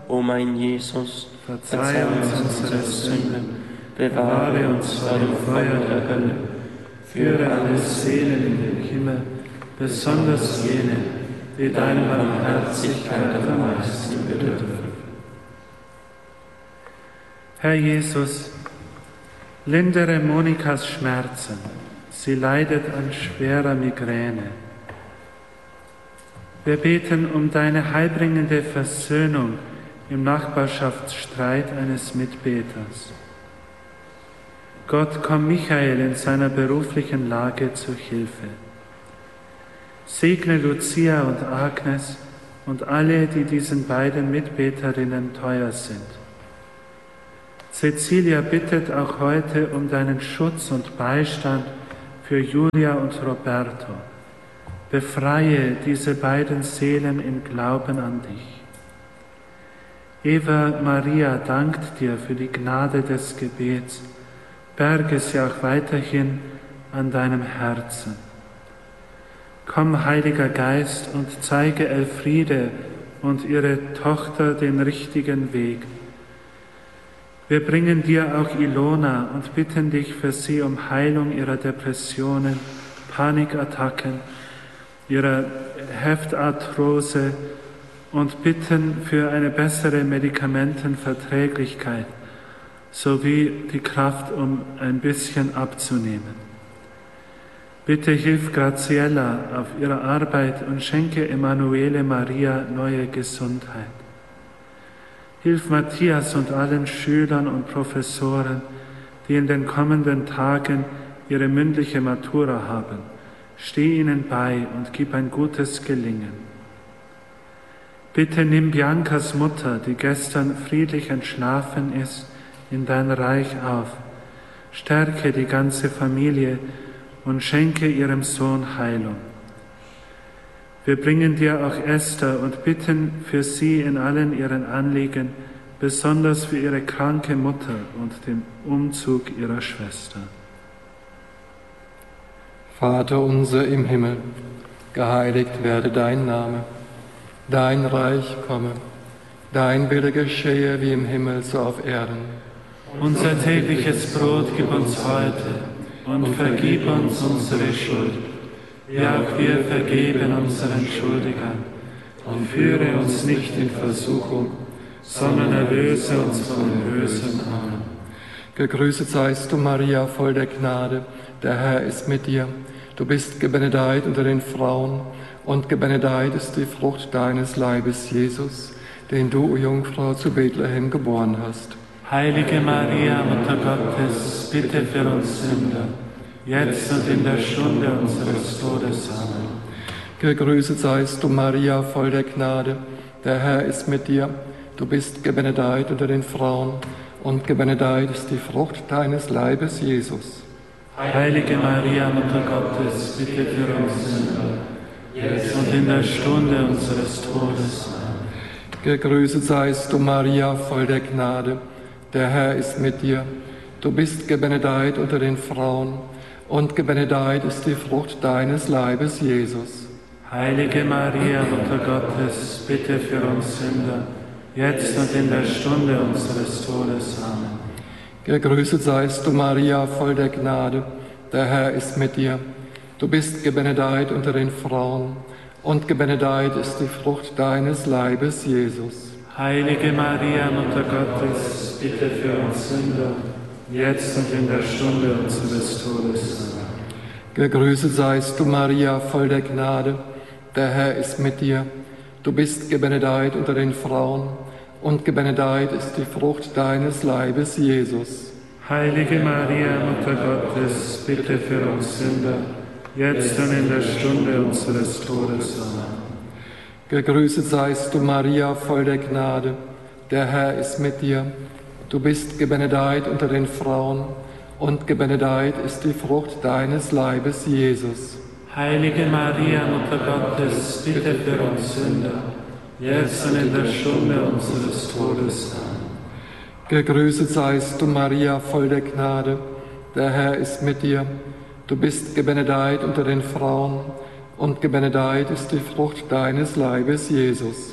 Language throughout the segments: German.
O mein Jesus, verzeih uns unsere Sünden, bewahre uns vor dem Feuer der Hölle, führe alle Seelen in den Himmel, besonders jene, die deiner Barmherzigkeit am meisten bedürfen. Herr Jesus, lindere Monikas Schmerzen. Sie leidet an schwerer Migräne. Wir beten um deine heilbringende Versöhnung im Nachbarschaftsstreit eines Mitbeters. Gott, komm Michael in seiner beruflichen Lage zu Hilfe. Segne Lucia und Agnes und alle, die diesen beiden Mitbeterinnen teuer sind. Cecilia bittet auch heute um deinen Schutz und Beistand für Julia und Roberto. Befreie diese beiden Seelen im Glauben an dich. Eva Maria dankt dir für die Gnade des Gebets. Berge sie auch weiterhin an deinem Herzen. Komm, Heiliger Geist, und zeige Elfriede und ihre Tochter den richtigen Weg. Wir bringen dir auch Ilona und bitten dich für sie um Heilung ihrer Depressionen, Panikattacken, ihrer Heftarthrose und bitten für eine bessere Medikamentenverträglichkeit sowie die Kraft, um ein bisschen abzunehmen. Bitte hilf Graziella auf ihrer Arbeit und schenke Emanuele Maria neue Gesundheit. Hilf Matthias und allen Schülern und Professoren, die in den kommenden Tagen ihre mündliche Matura haben. Steh ihnen bei und gib ein gutes Gelingen. Bitte nimm Biancas Mutter, die gestern friedlich entschlafen ist, in dein Reich auf. Stärke die ganze Familie und schenke ihrem Sohn Heilung. Wir bringen dir auch Esther und bitten für sie in allen ihren Anliegen, besonders für ihre kranke Mutter und den Umzug ihrer Schwester. Vater unser im Himmel, geheiligt werde dein Name, dein Reich komme, dein Wille geschehe wie im Himmel so auf Erden. Unser tägliches Brot gib uns heute und vergib uns unsere Schuld, wie auch wir vergeben unseren Schuldigern. Und führe uns nicht in Versuchung, sondern erlöse uns vom Bösen. Amen. Gegrüßet seist du, Maria, voll der Gnade, der Herr ist mit dir. Du bist gebenedeit unter den Frauen, und gebenedeit ist die Frucht deines Leibes, Jesus, den du, o Jungfrau, zu Bethlehem geboren hast. Heilige Maria, Mutter Gottes, bitte für uns Sünder, jetzt und in der Stunde unseres Todes. Amen. Gegrüßet seist du, Maria, voll der Gnade, der Herr ist mit dir. Du bist gebenedeit unter den Frauen, und gebenedeit ist die Frucht deines Leibes, Jesus. Heilige Maria, Mutter Gottes, bitte für uns Sünder, jetzt und in der Stunde unseres Todes. Amen. Gegrüßet seist du, Maria, voll der Gnade, der Herr ist mit dir. Du bist gebenedeit unter den Frauen, und gebenedeit ist die Frucht deines Leibes, Jesus. Heilige Maria, Mutter Gottes, bitte für uns Sünder, jetzt und in der Stunde unseres Todes. Amen. Gegrüßet seist du, Maria, voll der Gnade, der Herr ist mit dir. Du bist gebenedeit unter den Frauen, und gebenedeit ist die Frucht deines Leibes, Jesus. Heilige Maria, Mutter Gottes, bitte für uns Sünder, jetzt und in der Stunde unseres Todes. Amen. Gegrüßet seist du, Maria, voll der Gnade, der Herr ist mit dir. Du bist gebenedeit unter den Frauen, und gebenedeit ist die Frucht deines Leibes, Jesus. Heilige Maria, Mutter Gottes, bitte für uns Sünder, jetzt und in der Stunde unseres Todes. Amen. Gegrüßet seist du, Maria, voll der Gnade, der Herr ist mit dir. Du bist gebenedeit unter den Frauen, und gebenedeit ist die Frucht deines Leibes, Jesus. Heilige Maria, Mutter Gottes, bitte für uns Sünder, jetzt und in der Stunde unseres Todes. Amen. Gegrüßet seist du, Maria, voll der Gnade, der Herr ist mit dir. Du bist gebenedeit unter den Frauen, und gebenedeit ist die Frucht deines Leibes, Jesus.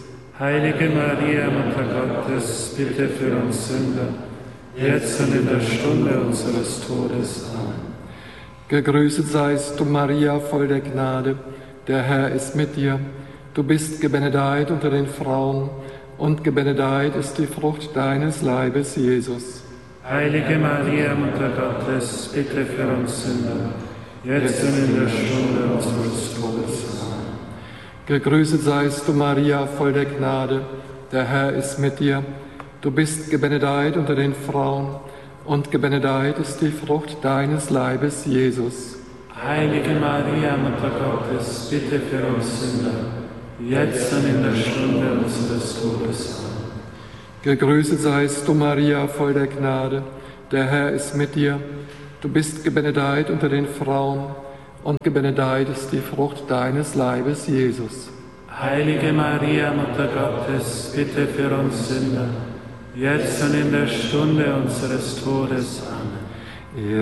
Heilige Maria, Mutter Gottes, bitte für uns Sünder, jetzt und in der Stunde unseres Todes. Amen. Gegrüßet seist du, Maria, voll der Gnade, der Herr ist mit dir. Du bist gebenedeit unter den Frauen, und gebenedeit ist die Frucht deines Leibes, Jesus. Heilige Maria, Mutter Gottes, bitte für uns Sünder, jetzt und in der Stunde unseres Todes. Amen. Gegrüßet seist du, Maria, voll der Gnade, der Herr ist mit dir. Du bist gebenedeit unter den Frauen, und gebenedeit ist die Frucht deines Leibes, Jesus. Heilige Maria, Mutter Gottes, bitte für uns Sünder, jetzt und in der Stunde unseres Todes. Amen. Gegrüßet seist du, Maria, voll der Gnade, der Herr ist mit dir. Du bist gebenedeit unter den Frauen, und gebenedeit ist die Frucht deines Leibes, Jesus. Heilige Maria, Mutter Gottes, bitte für uns Sünder, jetzt und in der Stunde unseres Todes. Amen.